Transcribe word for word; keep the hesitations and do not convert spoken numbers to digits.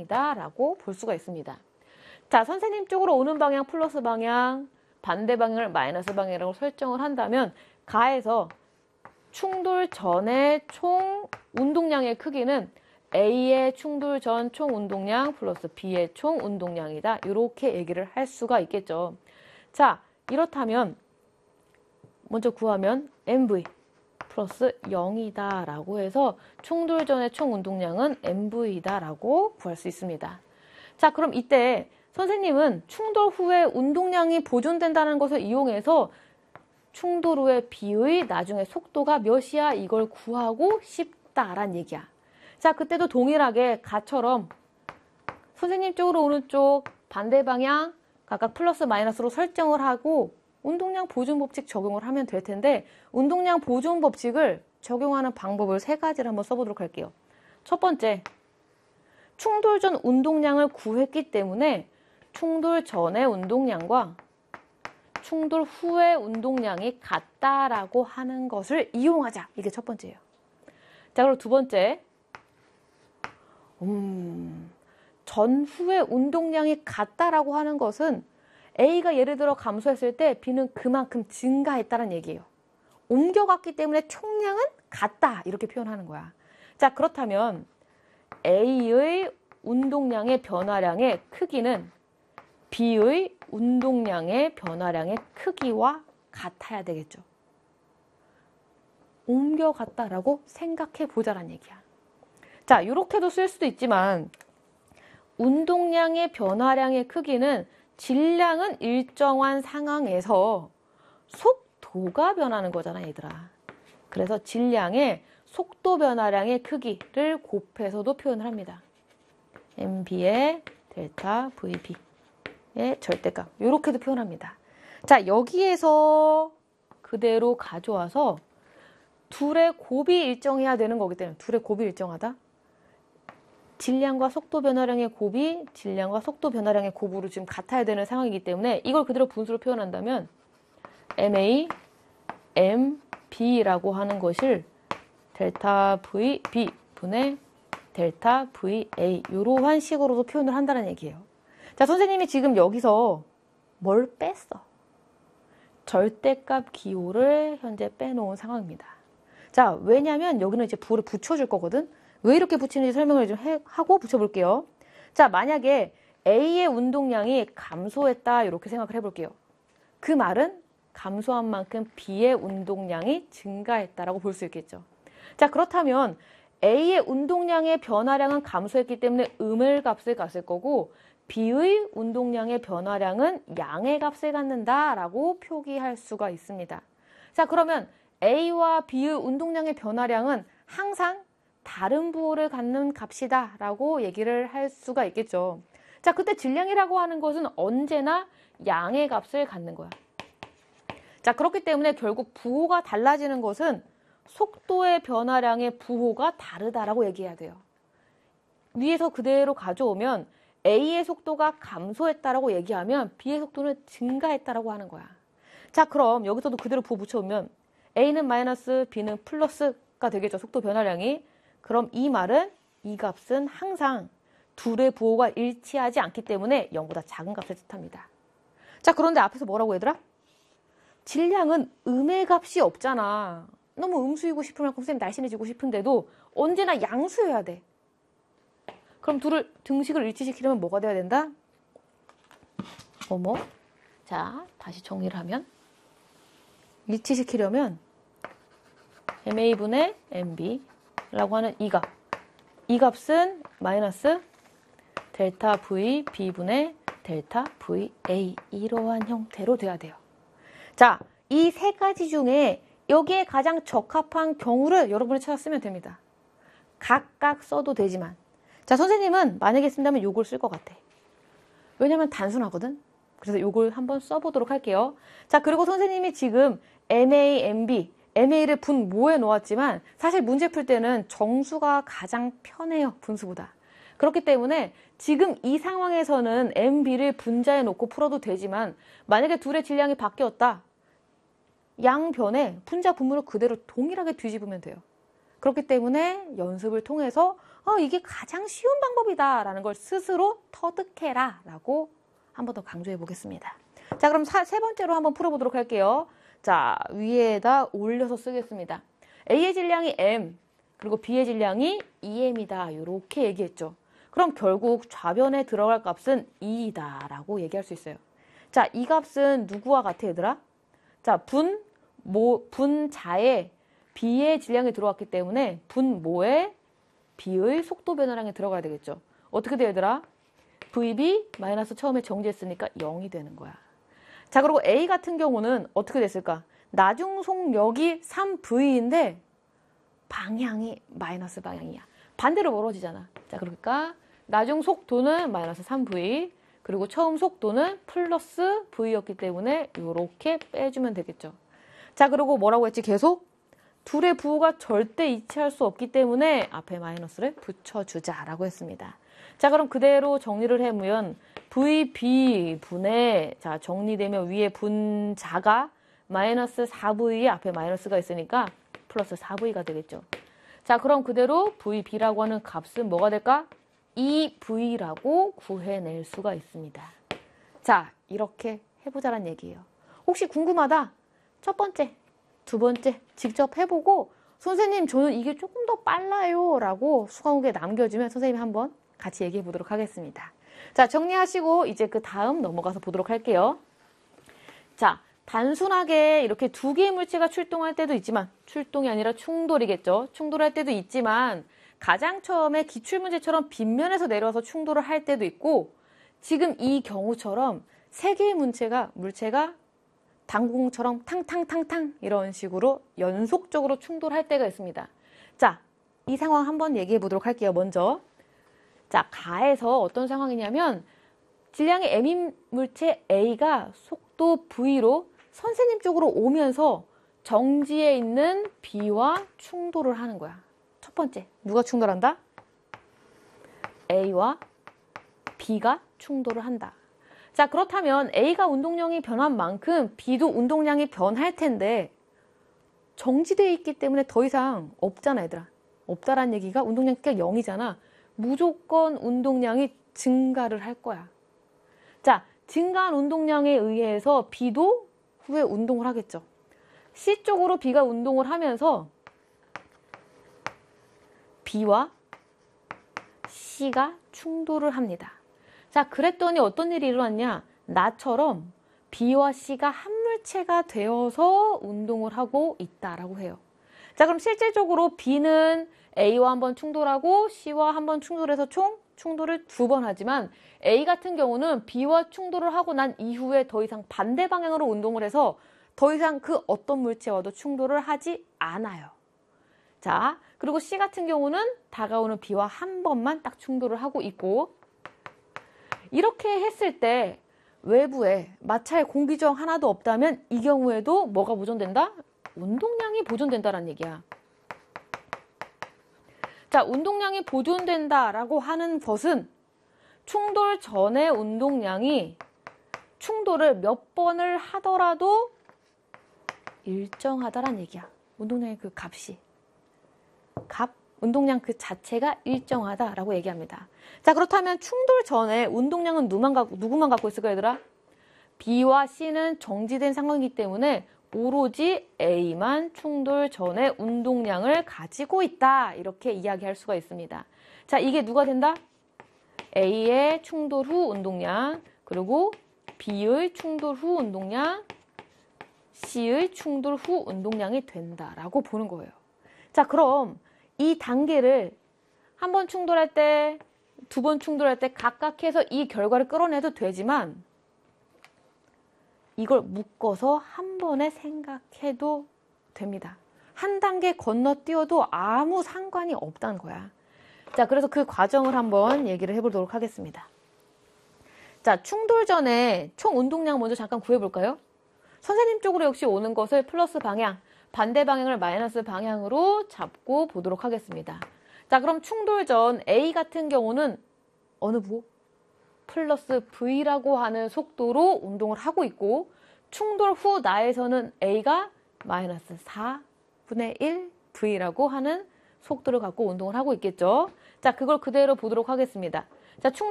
운동량이다 라고 볼 수가 있습니다. 자, 선생님 쪽으로 오는 방향 플러스 방향, 반대 방향을 마이너스 방향이라고 설정을 한다면 가에서 충돌 전의 총 운동량의 크기는 A의 충돌 전 총 운동량 플러스 B의 총 운동량이다. 이렇게 얘기를 할 수가 있겠죠. 자, 이렇다면 먼저 구하면 엠브이 플러스 영이다 라고 해서 충돌 전의 총 운동량은 엠브이다 라고 구할 수 있습니다. 자, 그럼 이때 선생님은 충돌 후에 운동량이 보존된다는 것을 이용해서 충돌 후에 B의 나중에 속도가 몇이야 이걸 구하고 싶다란 얘기야. 자, 그때도 동일하게 가처럼 선생님 쪽으로 오는 쪽 반대 방향 각각 플러스 마이너스로 설정을 하고 운동량 보존 법칙 적용을 하면 될 텐데 운동량 보존 법칙을 적용하는 방법을 세 가지를 한번 써보도록 할게요. 첫 번째, 충돌 전 운동량을 구했기 때문에 충돌 전의 운동량과 충돌 후의 운동량이 같다라고 하는 것을 이용하자. 이게 첫 번째예요. 자, 그리고 두 번째, 음, 전후의 운동량이 같다라고 하는 것은 A가 예를 들어 감소했을 때 B는 그만큼 증가했다는 얘기예요. 옮겨갔기 때문에 총량은 같다 이렇게 표현하는 거야. 자, 그렇다면 A의 운동량의 변화량의 크기는 B의 운동량의 변화량의 크기와 같아야 되겠죠. 옮겨갔다라고 생각해 보자란 얘기야. 자, 이렇게도 쓸 수도 있지만 운동량의 변화량의 크기는 질량은 일정한 상황에서 속도가 변하는 거잖아, 얘들아. 그래서 질량의 속도 변화량의 크기를 곱해서도 표현을 합니다. 엠비의 델타 브이비의 절대값. 이렇게도 표현합니다. 자, 여기에서 그대로 가져와서 둘의 곱이 일정해야 되는 거기 때문에 둘의 곱이 일정하다. 질량과 속도 변화량의 곱이 질량과 속도 변화량의 곱으로 지금 같아야 되는 상황이기 때문에 이걸 그대로 분수로 표현한다면 엠에이, 엠비라고 하는 것을 델타 브이비 분의 델타 브이에이 이러한 식으로도 표현을 한다는 얘기예요. 자, 선생님이 지금 여기서 뭘 뺐어? 절대값 기호를 현재 빼놓은 상황입니다. 자, 왜냐면 여기는 이제 부호를 붙여줄 거거든. 왜 이렇게 붙이는지 설명을 좀 해, 하고 붙여볼게요. 자, 만약에 A의 운동량이 감소했다 이렇게 생각을 해볼게요. 그 말은 감소한 만큼 B의 운동량이 증가했다라고 볼 수 있겠죠. 자, 그렇다면 A의 운동량의 변화량은 감소했기 때문에 음의 값을 갖을 거고 B의 운동량의 변화량은 양의 값을 갖는다라고 표기할 수가 있습니다. 자, 그러면 A와 B의 운동량의 변화량은 항상 다른 부호를 갖는 값이다 라고 얘기를 할 수가 있겠죠. 자, 그때 질량이라고 하는 것은 언제나 양의 값을 갖는 거야. 자, 그렇기 때문에 결국 부호가 달라지는 것은 속도의 변화량의 부호가 다르다라고 얘기해야 돼요. 위에서 그대로 가져오면 A의 속도가 감소했다라고 얘기하면 B의 속도는 증가했다라고 하는 거야. 자, 그럼 여기서도 그대로 부호 붙여오면 A는 마이너스, B는 플러스가 되겠죠. 속도 변화량이. 그럼 이 말은 이 값은 항상 둘의 부호가 일치하지 않기 때문에 영보다 작은 값을 뜻합니다. 자, 그런데 앞에서 뭐라고 얘들아? 질량은 음의 값이 없잖아. 너무 음수이고 싶을 만큼 선생님 날씬해지고 싶은데도 언제나 양수여야 돼. 그럼 둘을 등식을 일치시키려면 뭐가 돼야 된다? 어머. 자, 다시 정리를 하면 일치시키려면 엠에이분의 엠비라고 하는 이 값. 이 값은 마이너스 델타 V B분의 델타 브이에이 이러한 형태로 돼야 돼요. 자, 이 세 가지 중에 여기에 가장 적합한 경우를 여러분이 찾았으면 됩니다. 각각 써도 되지만 자, 선생님은 만약에 쓴다면 요걸 쓸 것 같아. 왜냐면 단순하거든. 그래서 요걸 한번 써보도록 할게요. 자, 그리고 선생님이 지금 엠에이, 엠비, 엠에이를 분모에 놓았지만 사실 문제 풀 때는 정수가 가장 편해요. 분수보다. 그렇기 때문에 지금 이 상황에서는 엠비를 분자에 놓고 풀어도 되지만 만약에 둘의 질량이 바뀌었다. 양변에 분자 분모를 그대로 동일하게 뒤집으면 돼요. 그렇기 때문에 연습을 통해서 어, 이게 가장 쉬운 방법이다라는 걸 스스로 터득해라라고 한 번 더 강조해 보겠습니다. 자, 그럼 사, 세 번째로 한번 풀어보도록 할게요. 자, 위에다 올려서 쓰겠습니다. A의 질량이 M, 그리고 B의 질량이 이 엠이다. 이렇게 얘기했죠. 그럼 결국 좌변에 들어갈 값은 이이다 라고 얘기할 수 있어요. 자, 이 값은 누구와 같아, 얘들아? 자, 분, 모, 분자에 B의 질량이 들어왔기 때문에 분모에 B의 속도 변화량이 들어가야 되겠죠. 어떻게 돼, 얘들아? 브이비 마이너스 처음에 정지했으니까 영이 되는 거야. 자, 그리고 A 같은 경우는 어떻게 됐을까? 나중 속력이 삼 브이인데 방향이 마이너스 방향이야. 반대로 멀어지잖아. 자, 그러니까 나중 속도는 마이너스 삼 브이, 그리고 처음 속도는 플러스 V였기 때문에 이렇게 빼주면 되겠죠. 자, 그리고 뭐라고 했지? 계속 둘의 부호가 절대 이치할 수 없기 때문에 앞에 마이너스를 붙여주자라고 했습니다. 자, 그럼 그대로 정리를 해보면 브이비 분의, 자, 정리되면 위에 분자가 마이너스 사 브이에 앞에 마이너스가 있으니까 플러스 사 브이가 되겠죠. 자, 그럼 그대로 브이비라고 하는 값은 뭐가 될까? 이 브이라고 구해낼 수가 있습니다. 자, 이렇게 해보자란 얘기예요. 혹시 궁금하다? 첫 번째, 두 번째 직접 해보고 선생님 저는 이게 조금 더 빨라요 라고 수강호에 남겨주면 선생님이 한번 같이 얘기해 보도록 하겠습니다. 자, 정리하시고 이제 그 다음 넘어가서 보도록 할게요. 자, 단순하게 이렇게 두 개의 물체가 출동할 때도 있지만, 출동이 아니라 충돌이겠죠. 충돌할 때도 있지만 가장 처음에 기출문제처럼 빗면에서 내려와서 충돌을 할 때도 있고, 지금 이 경우처럼 세 개의 물체가, 물체가 당구공처럼 탕탕탕탕 이런 식으로 연속적으로 충돌할 때가 있습니다. 자, 이 상황 한번 얘기해 보도록 할게요. 먼저, 자, 가에서 어떤 상황이냐면 질량이 M인 물체 A가 속도 V로 선생님 쪽으로 오면서 정지에 있는 B와 충돌을 하는 거야. 첫 번째, 누가 충돌한다? A와 B가 충돌을 한다. 자, 그렇다면 A가 운동량이 변한 만큼 B도 운동량이 변할 텐데 정지되어 있기 때문에 더 이상 없잖아, 얘들아. 없다라는 얘기가 운동량 X가 영이잖아. 무조건 운동량이 증가를 할 거야. 자, 증가한 운동량에 의해서 B도 후에 운동을 하겠죠. C 쪽으로 B가 운동을 하면서 B와 C가 충돌을 합니다. 자, 그랬더니 어떤 일이 일어났냐? 나처럼 B와 C가 한 물체가 되어서 운동을 하고 있다라고 해요. 자, 그럼 실질적으로 B는 A와 한번 충돌하고 C와 한번 충돌해서 총 충돌을 두 번 하지만 A 같은 경우는 B와 충돌을 하고 난 이후에 더 이상 반대 방향으로 운동을 해서 더 이상 그 어떤 물체와도 충돌을 하지 않아요. 자, 그리고 C 같은 경우는 다가오는 B와 한 번만 딱 충돌을 하고 있고, 이렇게 했을 때 외부에 마찰 공기저항 하나도 없다면 이 경우에도 뭐가 보존된다? 운동량이 보존된다라는 얘기야. 자, 운동량이 보존된다라고 하는 것은 충돌 전의 운동량이 충돌을 몇 번을 하더라도 일정하다라는 얘기야. 운동량의 그 값이. 값, 운동량 그 자체가 일정하다라고 얘기합니다. 자, 그렇다면 충돌 전에 운동량은 누구만 갖고, 누구만 갖고 있을까, 얘들아? B와 C는 정지된 상황이기 때문에 오로지 A만 충돌 전에 운동량을 가지고 있다. 이렇게 이야기할 수가 있습니다. 자, 이게 누가 된다? A의 충돌 후 운동량, 그리고 B의 충돌 후 운동량, C의 충돌 후 운동량이 된다라고 보는 거예요. 자, 그럼 이 단계를 한 번 충돌할 때, 두 번 충돌할 때 각각 해서 이 결과를 끌어내도 되지만 이걸 묶어서 한 번에 생각해도 됩니다. 한 단계 건너뛰어도 아무 상관이 없다는 거야. 자, 그래서 그 과정을 한번 얘기를 해보도록 하겠습니다. 자, 충돌 전에 총 운동량 먼저 잠깐 구해볼까요? 선생님 쪽으로 역시 오는 것을 플러스 방향, 반대 방향을 마이너스 방향으로 잡고 보도록 하겠습니다. 자, 그럼 충돌 전 A 같은 경우는 어느 부호? 플러스 V라고 하는 속도로 운동을 하고 있고, 충돌 후 나에서는 A가 마이너스 사분의 일 V라고 하는 속도를 갖고 운동을 하고 있겠죠. 자, 그걸 그대로 보도록 하겠습니다. 자, 충